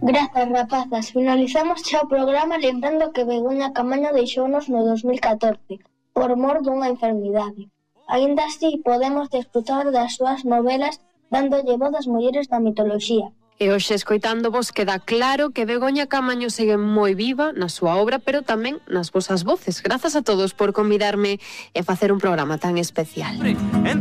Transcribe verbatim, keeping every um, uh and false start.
Grazas, rapazas. Finalizamos xa o programa lembrando que Begoña Camaño deixounos no dos mil catorce por mor dunha enfermidade. Aínda así, podemos desfrutar das súas novelas dándolle voz ás mulleres da mitoloxía. E hoxe escoitándovos queda claro que Begoña Camaño segue moi viva na súa obra, pero tamén nas vosas voces. Grazas a todos por convidarme e facer un programa tan especial.